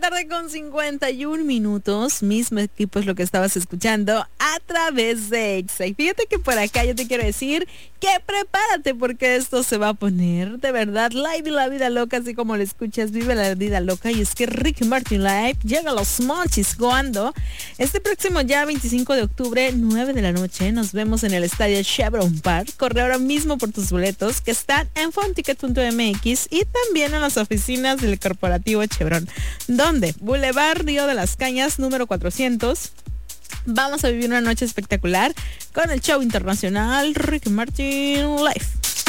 tarde con 51 minutos. Mismo equipo es lo que estabas escuchando a través de Exa. Y fíjate que por acá yo te quiero decir que prepárate porque esto se va a poner de verdad live y la vida loca, así como lo escuchas, vive la vida loca. Y es que Ricky Martin Live llega a los Monchis cuando este próximo ya 25 de octubre, 9 de la noche, nos vemos en el estadio Chevron Park. Corre ahora mismo por tus boletos que están en fonticket.mx y también en las oficinas del corporativo Chevron. ¿Dónde? Boulevard Río de las Cañas, número 400. Vamos a vivir una noche espectacular con el show internacional Ricky Martin Live.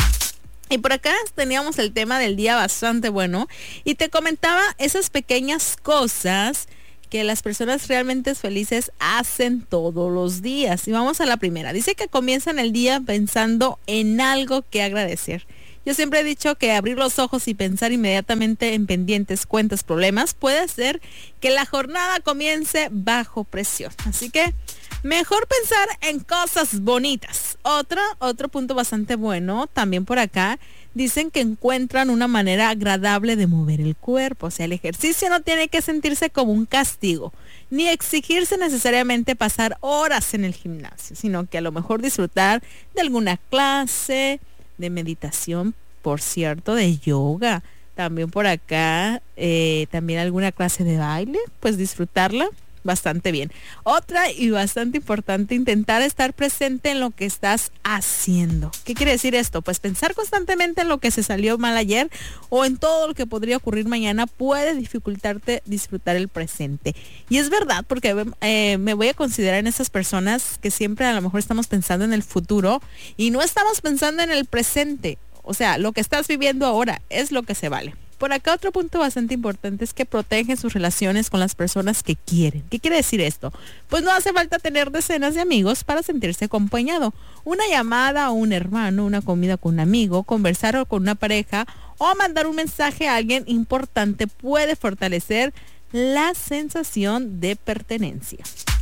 Y por acá teníamos el tema del día bastante bueno y te comentaba esas pequeñas cosas que las personas realmente felices hacen todos los días. Y vamos a la primera. Dice que comienzan el día pensando en algo que agradecer. Yo siempre he dicho que abrir los ojos y pensar inmediatamente en pendientes, cuentas, problemas puede hacer que la jornada comience bajo presión. Así que mejor pensar en cosas bonitas. Otro punto bastante bueno, también por acá, dicen que encuentran una manera agradable de mover el cuerpo. O sea, el ejercicio no tiene que sentirse como un castigo, ni exigirse necesariamente pasar horas en el gimnasio, sino que a lo mejor disfrutar de alguna clase de meditación, por cierto, de yoga, también por acá, también alguna clase de baile, pues disfrutarla bastante bien. Otra y bastante importante, intentar estar presente en lo que estás haciendo. ¿Qué quiere decir esto? Pues pensar constantemente en lo que se salió mal ayer o en todo lo que podría ocurrir mañana puede dificultarte disfrutar el presente. Y es verdad, porque me voy a considerar en esas personas que siempre a lo mejor estamos pensando en el futuro y no estamos pensando en el presente. O sea, lo que estás viviendo ahora es lo que se vale. Por acá otro punto bastante importante es que protegen sus relaciones con las personas que quieren. ¿Qué quiere decir esto? Pues no hace falta tener decenas de amigos para sentirse acompañado. Una llamada a un hermano, una comida con un amigo, conversar con una pareja o mandar un mensaje a alguien importante puede fortalecer la sensación de pertenencia.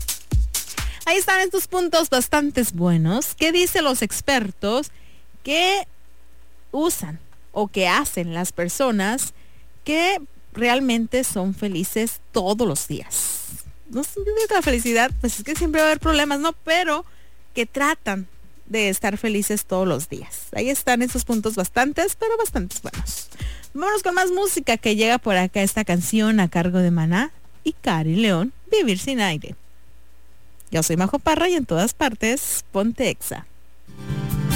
Ahí están estos puntos bastante buenos. ¿Qué dicen los expertos que usan o que hacen las personas que realmente son felices todos los días? No sé, yo digo que la felicidad, pues es que siempre va a haber problemas, ¿no? Pero que tratan de estar felices todos los días. Ahí están esos puntos bastantes, pero bastantes buenos. Vámonos con más música que llega por acá, esta canción a cargo de Maná y Cari León, Vivir sin aire. Yo soy Majo Parra y en todas partes, ponte Exa.